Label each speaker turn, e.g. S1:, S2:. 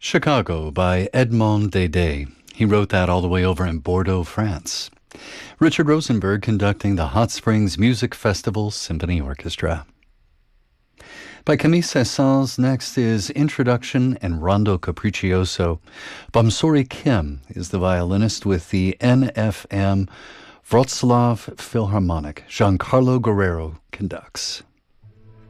S1: Chicago by Edmond Dédé. He wrote that all the way over in Bordeaux, France. Richard Rosenberg conducting the Hot Springs Music Festival Symphony Orchestra. By Camille Saint-Saëns, next is Introduction and Rondo Capriccioso. Bamsori Kim is the violinist with the NFM Wrocław Philharmonic. Giancarlo Guerrero conducts.